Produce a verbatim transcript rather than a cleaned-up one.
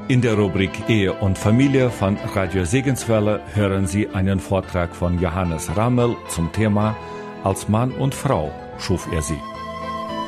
In der Rubrik Ehe und Familie von Radio Segenswelle hören Sie einen Vortrag von Johannes Rammel zum Thema Als Mann und Frau schuf er sie.